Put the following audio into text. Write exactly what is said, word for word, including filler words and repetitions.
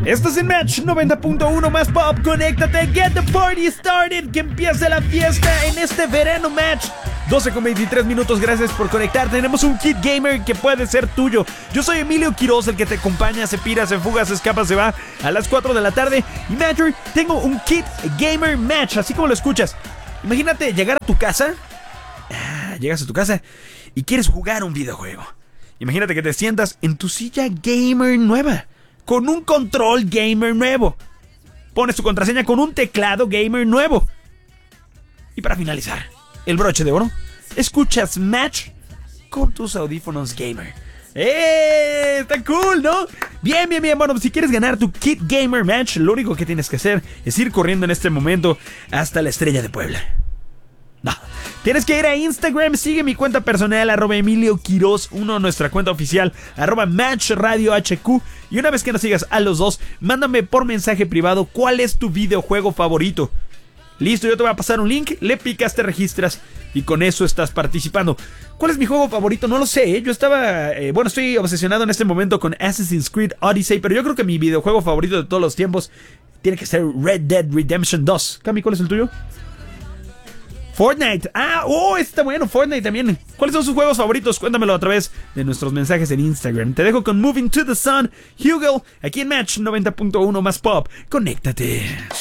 Estás en Match noventa punto uno más Pop. Conéctate, get the party started. Que empiece la fiesta en este verano Match. doce con veintitrés minutos, gracias por conectar. Tenemos un kit gamer que puede ser tuyo. Yo soy Emilio Quiroz, el que te acompaña, se pira, se fuga, se escapa, se va a las cuatro de la tarde. Y Matcher, tengo un kit gamer match, así como lo escuchas. Imagínate llegar a tu casa. Ah, llegas a tu casa y quieres jugar un videojuego. Imagínate que te sientas en tu silla gamer nueva, con un control gamer nuevo. Pones tu contraseña con un teclado gamer nuevo. Y para finalizar, el broche de oro, escuchas Match con tus audífonos gamer. ¡Eh! Está cool, ¿no? Bien, bien, bien. Bueno, si quieres ganar tu kit gamer match, lo único que tienes que hacer es ir corriendo en este momento hasta la Estrella de Puebla. No, tienes que ir a Instagram, sigue mi cuenta personal, arroba Emilio Quiroz uno, nuestra cuenta oficial, arroba Match Radio H Q. Y una vez que nos sigas a los dos, mándame por mensaje privado cuál es tu videojuego favorito. Listo, yo te voy a pasar un link, le picas, te registras y con eso estás participando. ¿Cuál es mi juego favorito? No lo sé, ¿eh? Yo estaba... Eh, bueno, estoy obsesionado en este momento con Assassin's Creed Odyssey, pero yo creo que mi videojuego favorito de todos los tiempos tiene que ser Red Dead Redemption dos. Cami, ¿cuál es el tuyo? Fortnite. Ah, oh, está bueno, Fortnite también. ¿Cuáles son sus juegos favoritos? Cuéntamelo a través de nuestros mensajes en Instagram. Te dejo con Moving to the Sun, Hugo, aquí en Match noventa punto uno más Pop. Conéctate.